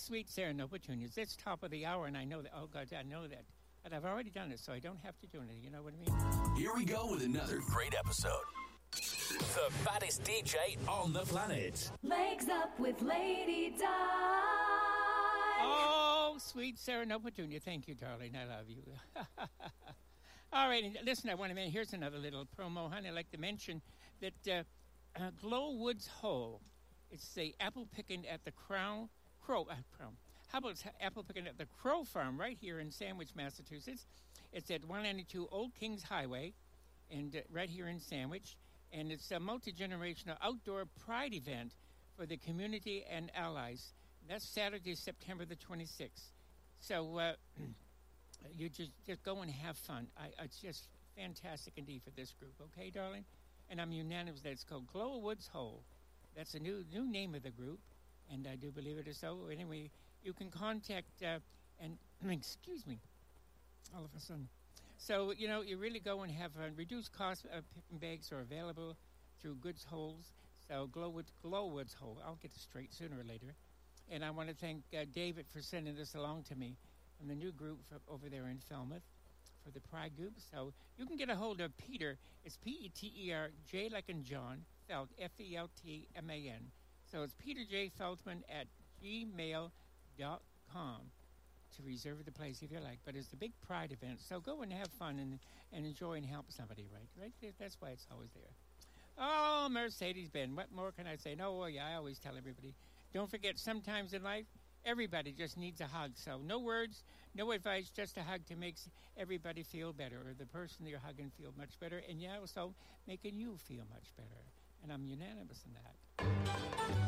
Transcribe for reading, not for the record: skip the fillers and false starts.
sweet Sarah, no petunias. It's top of the hour, and I know that. Oh, God, I know that. But I've already done it, so I don't have to do anything. You know what I mean? Here we go with another great episode. The baddest DJ on the planet. Legs Up with Lady Di. Oh, sweet Sarah, no petunia. Thank you, darling. I love you. All right, and listen, here's another little promo, honey. I'd like to mention that Glow Woods Hole, it's the apple picking at the Crow. How about apple picking at the Crow Farm right here in Sandwich, Massachusetts? It's at 192 Old Kings Highway, and right here in Sandwich. And it's a multi-generational outdoor pride event for the community and allies. That's Saturday, September the 26th. So you just go and have fun. It's just fantastic indeed for this group. Okay, darling? And I'm unanimous that it's called Glow Woods Hole. That's a new name of the group, and I do believe it is so. Anyway, you can contact excuse me, all of a sudden. So, you really go and have reduced cost picking bags are available through Goods Holes. So, Glow Woods Hole. I'll get it straight sooner or later. And I want to thank David for sending this along to me and the new group over there in Falmouth for the Pride group. So, you can get a hold of Peter. It's Peter, J like in John, Felt, Feltman. So, it's Peter J. Feltman at gmail.com. To reserve the place if you like, but it's the big Pride event, so go and have fun and enjoy and help somebody, right? That's why it's always there. Oh, Mercedes-Benz, what more can I say? No, yeah, I always tell everybody, don't forget, sometimes in life, everybody just needs a hug, so no words, no advice, just a hug to make everybody feel better, or the person you're hugging feel much better, and also making you feel much better, and I'm unanimous in that.